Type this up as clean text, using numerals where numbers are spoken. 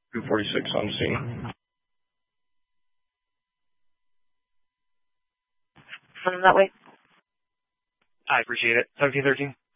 246 on scene. That way. I appreciate it. 1713.